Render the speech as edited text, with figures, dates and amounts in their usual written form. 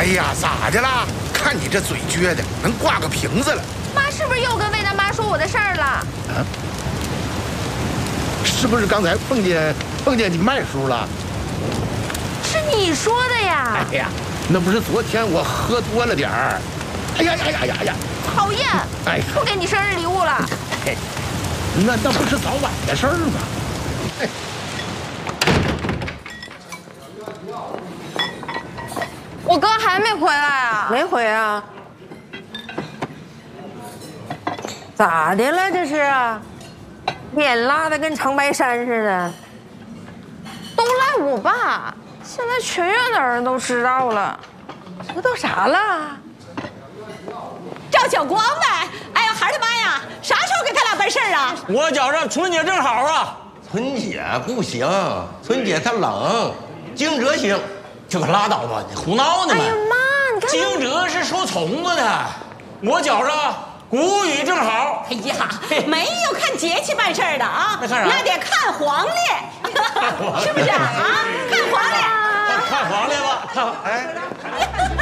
哎呀，咋的了？看你这嘴撅的，能挂个瓶子了。 妈是不是又跟魏大妈说我的事儿了？ 啊？是不是刚才碰见你麦叔了？ 是你说的呀？ 哎呀，那不是昨天我喝多了点儿。哎呀呀呀呀呀！ 讨厌！ 哎， 不给你生日礼物了。 哎，那不是早晚的事儿吗？哎。 我哥还没回来啊？ 没回啊？咋的了？这是啊？脸拉的跟长白山似的。 都赖我爸！现在全院的人都知道了。 知道啥了？ 赵小光呗！哎呀，孩儿他妈呀，啥时候给他俩办事儿啊？ 我觉着春节正好啊。 春节不行，春节它冷，惊蛰行。 这可拉倒吧，你胡闹呢吗？ 哎呀妈，你看惊蛰是收虫子的，我觉着谷雨正好。 哎呀，没有看节气办事儿的啊， 那看啥？ 那得看黄历，是不是啊？看黄历， 看黄历吧。哎。